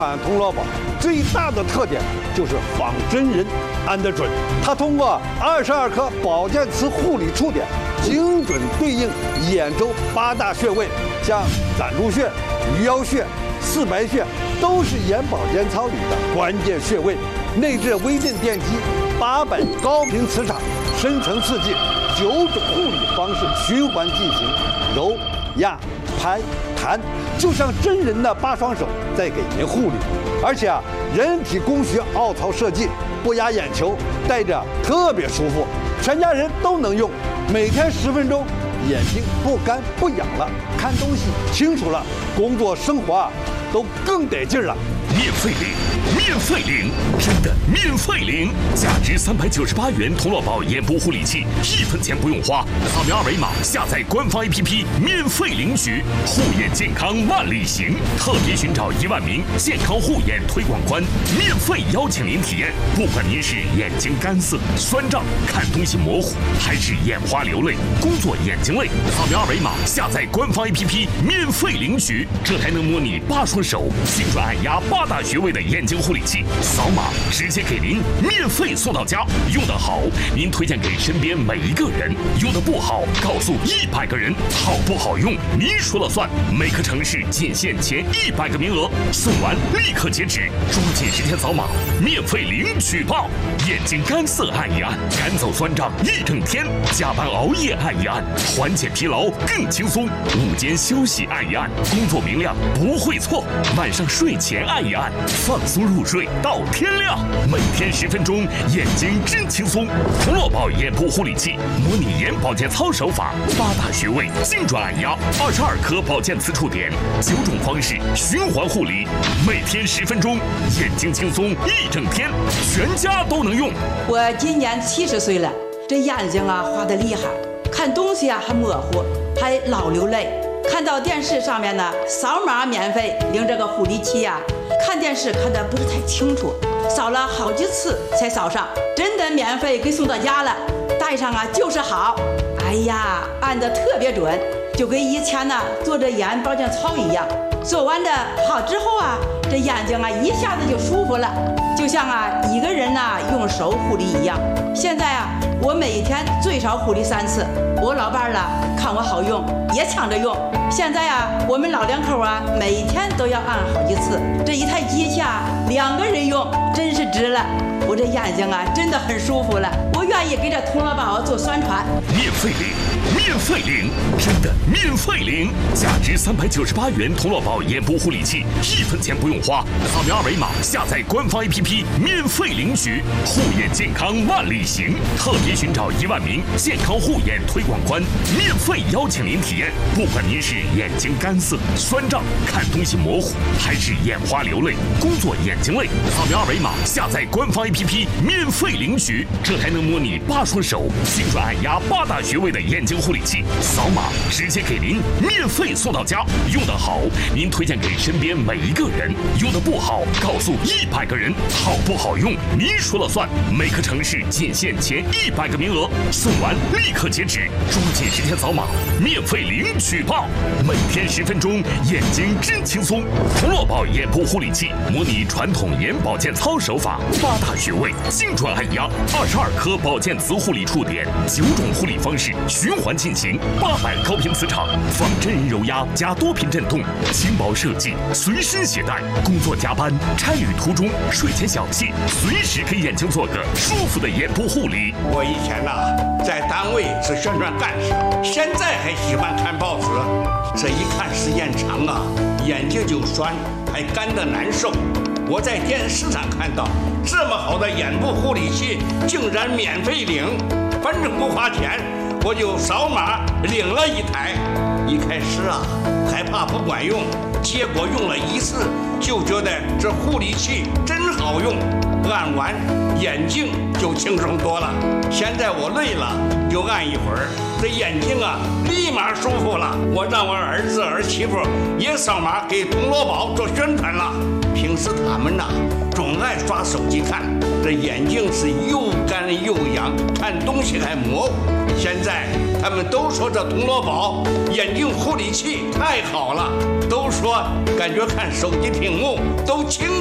童乐宝最大的特点就是仿真人按得准，它通过22颗保健磁护理触点，精准对应眼周8大穴位，像攒竹穴、鱼腰穴、四白穴，都是眼保健操里的关键穴位。内置微震电机800高频磁场，深层刺激9种护理方式循环进行，揉、压、拍、弹，就像真人的8双手在给您护理。而且人体工学凹槽设计，不压眼球，戴着特别舒服，全家人都能用。每天10分钟，眼睛不干不痒了，看东西清楚了，工作生活都更得劲了。 免费领，免费领，真的免费领！价值398元童乐宝眼部护理器，1分钱不用花，扫描2维码下载官方 APP， 免费领取。护眼健康万里行，特别寻找1万名健康护眼推广官，免费邀请您体验。不管您是眼睛干涩、酸胀、看东西模糊，还是眼花流泪、工作眼睛累，扫描2维码下载官方 APP， 免费领取。这台能模拟8双手，精准按压8大穴位的眼睛护理器，扫码直接给您免费送到家。用得好，您推荐给身边每一个人；用得不好，告诉100个人。好不好用，您说了算。每个城市仅限前100个名额，送完立刻截止，抓紧时间扫码，免费领取吧！眼睛干涩按一按，赶走酸胀一整天；加班熬夜按一按，缓解疲劳更轻松；午间休息按一按，工作明亮不会错；晚上睡前按一按，放松入睡到天亮。每天10分钟，眼睛真轻松。童乐宝眼部护理器模拟眼保健操手法，8大穴位精准按压，22颗保健磁触点，9种方式循环护理，每天10分钟，眼睛轻松一整天，全家都能用。 我今年70岁了，这眼睛花得厉害，看东西还模糊，还老流泪。看到电视上面呢，扫码免费领这个护理器看电视看得不是太清楚，扫了好几次才扫上，真的免费给送到家了。戴上就是好，哎呀，按得特别准，就跟以前呢做这眼保健操一样。做完的好之后这眼睛一下子就舒服了，就像一个人用手护理一样。现在我每一天最少护理3次，我老伴看我好用，也抢着用。现在我们老两口每一天都要按好几次，这一台机器2个人用，真是值了。我这眼睛真的很舒服了，我愿意给这童乐宝做宣传。 免费领，免费领，真的免费领！价值398元童乐宝眼部护理器，1分钱不用花，扫描2维码下载官方 APP， 免费领取。护眼健康万里行，特别寻找1万名健康护眼推广官，免费邀请您体验。不管您是眼睛干涩、酸胀、看东西模糊，还是眼花流泪、工作眼睛累，扫描2维码下载官方 APP， 免费领取。这台能模拟8双手，精准按压8大穴位的眼睛护理器，扫码直接给您免费送到家。用得好，您推荐给身边每一个人；用得不好，告诉100个人。好不好用，您说了算。每个城市仅限前100个名额，送完立刻截止，抓紧时间扫码，免费领取吧！每天10分钟，眼睛真轻松。童乐宝眼部护理器模拟传统眼保健操手法，8大穴位精准按压，22颗保健磁护理触点，9种护理方式循环进行，800高频磁场，仿真人揉压加多频震动，轻薄设计，随身携带。工作加班、差旅途中、睡前小憩，随时给眼睛做个舒服的眼部护理。 我以前在单位是宣传干事，现在还喜欢看报纸。这一看时间长眼睛就酸，还干得难受。我在电视上看到这么好的眼部护理器，竟然免费领，反正不花钱，我就扫码领了一台。一开始害怕不管用，结果用了1次就觉得这护理器真好用，按完眼睛就轻松多了。现在我累了就按一会儿，这眼睛立马舒服了。我让我儿子儿媳妇也扫码给童乐宝做宣传了。平时他们总爱刷手机看，这眼睛是又干又痒，看东西还模糊。现在他们都说这童乐宝眼睛护理器太好了，都说感觉看手机挺屏幕都清